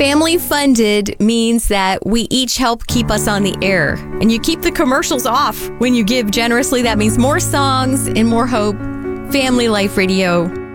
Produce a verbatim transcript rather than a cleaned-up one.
Family funded means that we each help keep us on the air. And you keep the commercials off when you give generously. That means more songs and more hope. Family Life Radio.